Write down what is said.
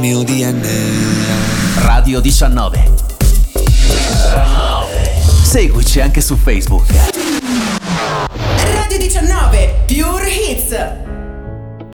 mio DNA. Radio 19. Seguici anche su Facebook.